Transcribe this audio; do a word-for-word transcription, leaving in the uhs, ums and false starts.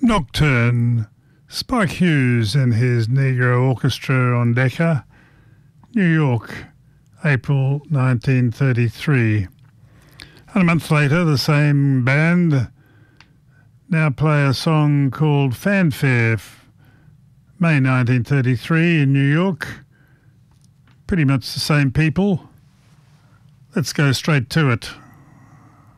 Nocturne, Spike Hughes and his Negro Orchestra on Decca, New York, April nineteen thirty-three. And a month later, the same band now play a song called Fanfare, May nineteen thirty-three in New York. Pretty much the same people. Let's go straight to it.